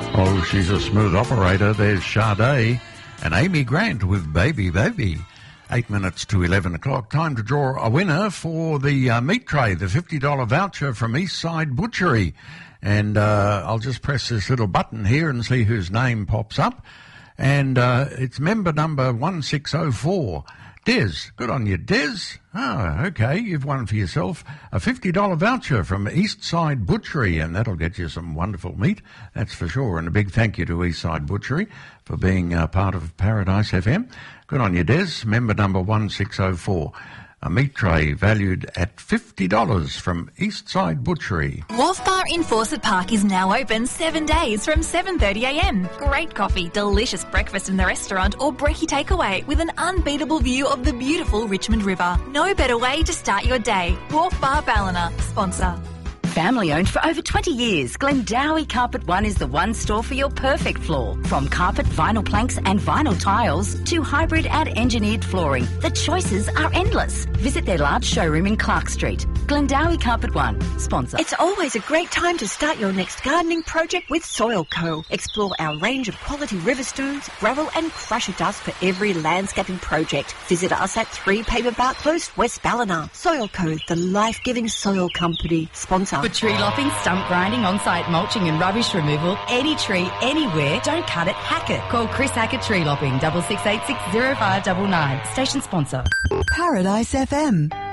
Oh, she's a smooth operator. There's Sade and Amy Grant with Baby Baby. 8 minutes to 11 o'clock. Time to draw a winner for the meat tray, the $50 voucher from Eastside Butchery. And I'll just press this little button here and see whose name pops up. And it's member number 1604. Des, good on you, Des. Oh, okay, you've won for yourself a $50 voucher from Eastside Butchery, and that'll get you some wonderful meat, that's for sure. And a big thank you to Eastside Butchery for being part of Paradise FM. Good on you, Des, member number 1604. A meat tray valued at $50 from Eastside Butchery. Wharf Bar in Fawcett Park is now open 7 days from 7:30am. Great coffee, delicious breakfast in the restaurant or brekkie takeaway with an unbeatable view of the beautiful Richmond River. No better way to start your day. Wharf Bar Ballina, sponsor. Family owned for over 20 years, Glendowie Carpet One is the one store for your perfect floor. From carpet, vinyl planks and vinyl tiles to hybrid and engineered flooring, the choices are endless. Visit their large showroom in Clark Street. Glendowie Carpet One, sponsor. It's always a great time to start your next gardening project with Soil Co. Explore our range of quality river stones, gravel and crusher dust for every landscaping project. Visit us at 3 Paperbark Close, West Ballina. Soil Co, the life-giving soil company, sponsor. For tree lopping, stump grinding, on-site mulching and rubbish removal, any tree, anywhere, don't cut it, hack it. Call Chris Hackett Tree Lopping, 6686 0599. Station sponsor. Paradise FM.